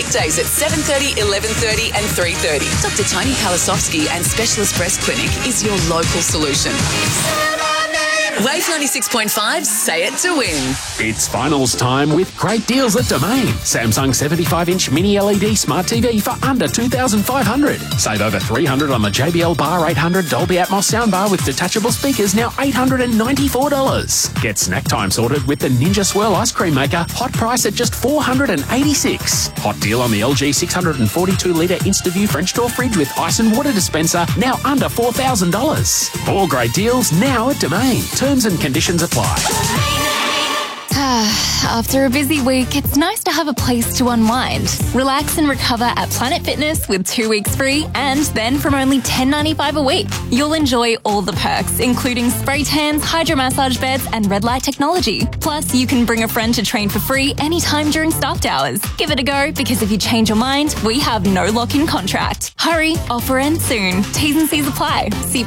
weekdays at 7:30, 11:30 and 3:30. Dr. Tony Kalasowski and Specialist Breast Clinic is your local solution. Wave 96.5, say it to win. It's finals time with great deals at Domain. Samsung 75-inch mini LED smart TV for under $2,500. Save over $300 on the JBL Bar 800 Dolby Atmos soundbar with detachable speakers, now $894. Get snack time sorted with the Ninja Swirl ice cream maker, hot price at just $486. Hot deal on the LG 642-litre InstaView French door fridge with ice and water dispenser, now under $4,000. More great deals now at Domain. Terms and conditions apply. After a busy week, it's nice to have a place to unwind. Relax and recover at Planet Fitness with 2 weeks free, and then from only $10.95 a week. You'll enjoy all the perks, including spray tans, hydromassage beds, and red light technology. Plus, you can bring a friend to train for free anytime during staffed hours. Give it a go, because if you change your mind, we have no lock-in contract. Hurry, offer ends soon. T's and C's apply. See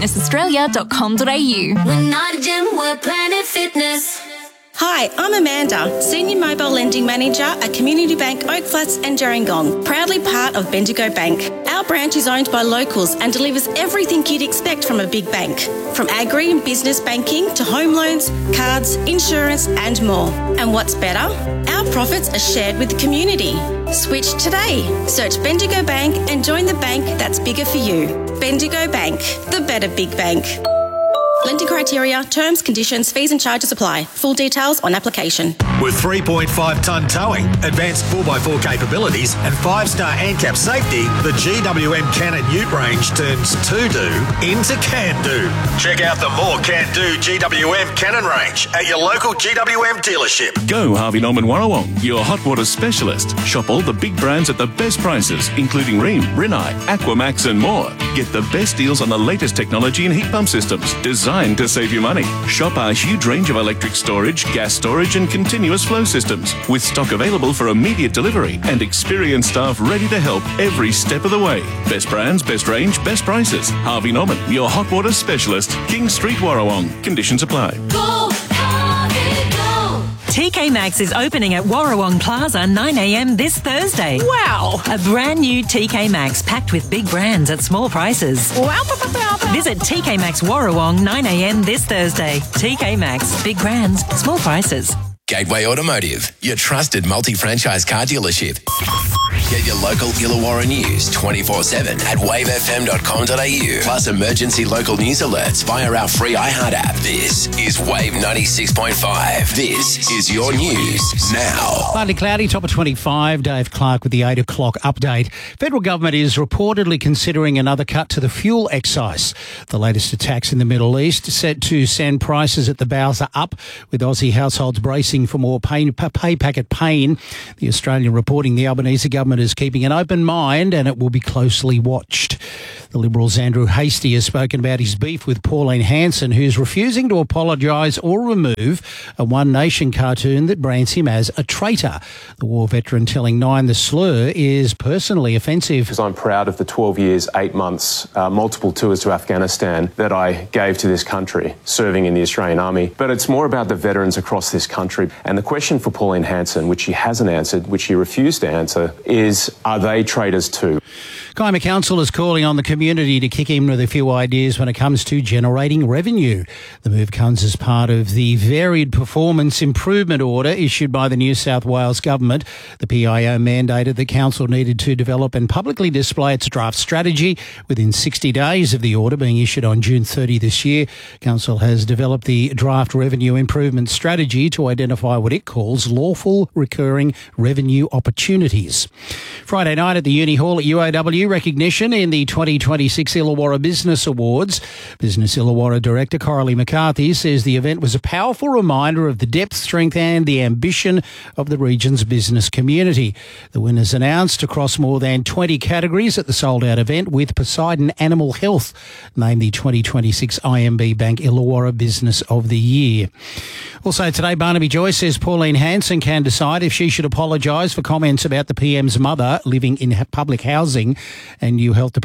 planetfitnessaustralia.com.au. We're not a gym, we're Planet Fitness. Hi, I'm Amanda, Senior Mobile Lending Manager at Community Bank Oak Flats and Gerringong, proudly part of Bendigo Bank. Our branch is owned by locals and delivers everything you'd expect from a big bank, from agri and business banking to home loans, cards, insurance and more. And what's better? Our profits are shared with the community. Switch today. Search Bendigo Bank and join the bank that's bigger for you. Bendigo Bank, the better big bank. Lending criteria, terms, conditions, fees and charges apply. Full details on application. With 3.5-tonne towing, advanced 4x4 capabilities and 5-star ANCAP safety, the GWM Cannon Ute range turns to-do into can-do. Check out the more can-do GWM Cannon range at your local GWM dealership. Go Harvey Norman Warrawong, your hot water specialist. Shop all the big brands at the best prices, including Rheem, Rinnai, Aquamax and more. Get the best deals on the latest technology and heat pump systems, designed to save you money. Shop our huge range of electric storage, gas storage and continuous flow systems, with stock available for immediate delivery and experienced staff ready to help every step of the way. Best brands, best range, best prices. Harvey Norman, your hot water specialist. King Street, Warrawong. Conditions apply. Go, Harvey, go! TK Maxx is opening at Warrawong Plaza 9 a.m. this Thursday. Wow! A brand new TK Maxx packed with big brands at small prices. Wow! Visit TK Maxx Warrawong 9 a.m. this Thursday. TK Maxx, big brands, small prices. Gateway Automotive, your trusted multi-franchise car dealership. Get your local Illawarra news 24/7 at wavefm.com.au. Plus emergency local news alerts via our free iHeart app. This is Wave 96.5. This is your news now. Partly cloudy, top of 25. Dave Clark with the 8 o'clock update. Federal government is reportedly considering another cut to the fuel excise. The latest attacks in the Middle East set to send prices at the Bowser up, with Aussie households bracing for more pay packet pain. The Australian reporting the Albanese government is keeping an open mind and it will be closely watched. The Liberals' Andrew Hastie has spoken about his beef with Pauline Hanson, who's refusing to apologise or remove a One Nation cartoon that brands him as a traitor. The war veteran telling Nine the slur is personally offensive. Because I'm proud of the 12 years, 8 months, multiple tours to Afghanistan that I gave to this country, serving in the Australian Army. But it's more about the veterans across this country. And the question for Pauline Hanson, which she hasn't answered, which she refused to answer, is, are they traitors too? Kiama Council is calling on the community to kick in with a few ideas when it comes to generating revenue. The move comes as part of the varied performance improvement order issued by the New South Wales government. The PIO mandated the council needed to develop and publicly display its draft strategy within 60 days of the order being issued on June 30 this year. Council has developed the draft revenue improvement strategy to identify what it calls lawful recurring revenue opportunities. Friday night at the Uni Hall at UOW, recognition in the 2026 Illawarra Business Awards. Business Illawarra Director Coralie McCarthy says the event was a powerful reminder of the depth, strength and the ambition of the region's business community. The winners announced across more than 20 categories at the sold-out event, with Poseidon Animal Health named the 2026 IMB Bank Illawarra Business of the Year. Also today, Barnaby Joyce says Pauline Hanson can decide if she should apologise for comments about the PM's mother living in public housing. And new Health Department report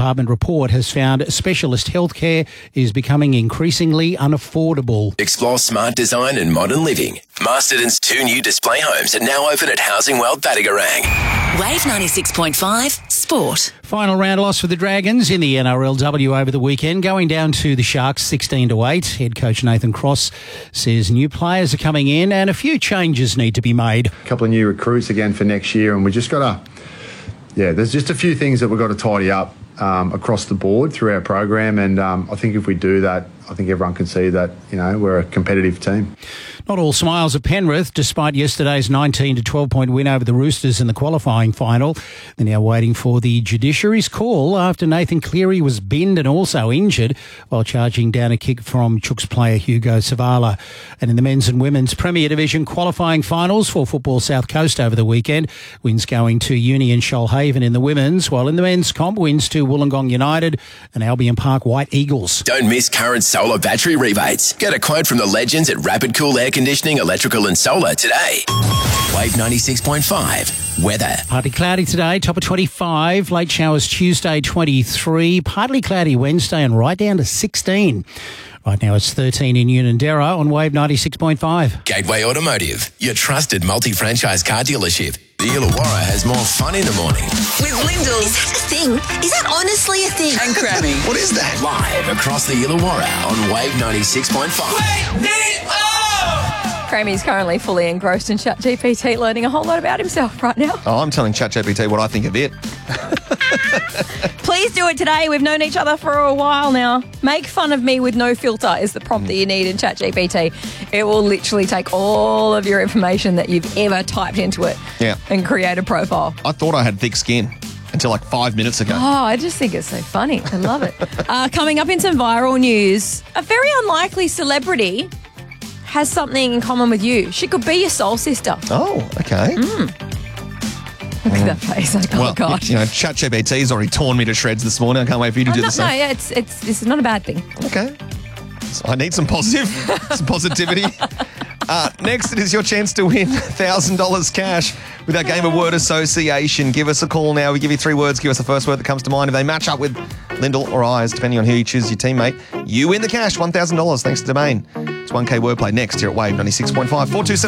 report has found specialist healthcare is becoming increasingly unaffordable. Explore smart design and modern living. Masterton's 2 new display homes are now open at Housing World Battigarang. Wave 96.5 Sport. Final round loss for the Dragons in the NRLW over the weekend, going down to the Sharks 16-8. Head coach Nathan Cross says new players are coming in and a few changes need to be made. A couple of new recruits again for next year, and we just got to, there's just a few things that we've got to tidy up across the board through our program, and I think if we do that, I think everyone can see that, we're a competitive team. Not all smiles at Penrith, despite yesterday's 19-12-point win over the Roosters in the qualifying final. They're now waiting for the judiciary's call after Nathan Cleary was binned and also injured while charging down a kick from Chooks player Hugo Savala. And in the men's and women's Premier Division qualifying finals for Football South Coast over the weekend, wins going to Uni and Shoalhaven in the women's, while in the men's comp, wins to Wollongong United and Albion Park White Eagles. Don't miss current solar battery rebates. Get a quote from the legends at Rapid Cool Air Conditioning, Electrical and Solar today. Wave 96.5 weather. Partly cloudy today, top of 25. Late showers Tuesday, 23. Partly cloudy Wednesday and right down to 16. Right now it's 13 in Unanderra on Wave 96.5. Gateway Automotive, your trusted multi-franchise car dealership. The Illawarra has more fun in the morning. With Lyndall. Is that a thing? Is that honestly a thing? And Grammy. What is that? Live across the Illawarra on Wave 96.5. Grammy's currently fully engrossed in ChatGPT, learning a whole lot about himself right now. Oh, I'm telling ChatGPT what I think of it. Please do it today. We've known each other for a while now. Make fun of me with no filter is the prompt that you need in ChatGPT. It will literally take all of your information that you've ever typed into it and create a profile. I thought I had thick skin until like 5 minutes ago. Oh, I just think it's so funny. I love it. Coming up in some viral news, a very unlikely celebrity has something in common with you. She could be your soul sister. Oh, okay. Look at that face. Like, oh, God. ChatGPT's already torn me to shreds this morning. I can't wait for you to do the same. No, this is not a bad thing. Okay. So I need some positivity. Next, it is your chance to win $1,000 cash with our Game of Word Association. Give us a call now. We give you 3 words. Give us the first word that comes to mind. If they match up with Lyndall or Eyes, depending on who you choose your teammate, you win the cash, $1,000 thanks to Domain. It's 1K wordplay next here at Wave 96.5. 427